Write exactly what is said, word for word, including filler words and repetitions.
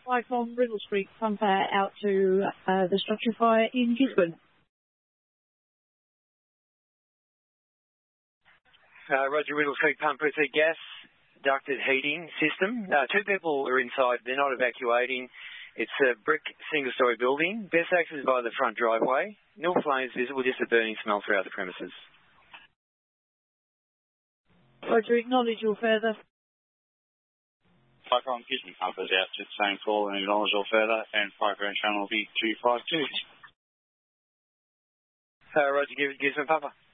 Fly from Riddle Street pumper out to uh, the structure fire in Gisborne. Uh, Roger, Riddle Street pumper. It's a gas ducted heating system. Uh, two people are inside. They're not evacuating. It's a brick single-storey building. Best access by the front driveway. No flames visible, just a burning smell throughout the premises. Roger, acknowledge all further. Fire from Gisborne pumpers out to the same call and acknowledge all further, and fire ground channel will be two five two. Uh, Roger, Gisborne pumper.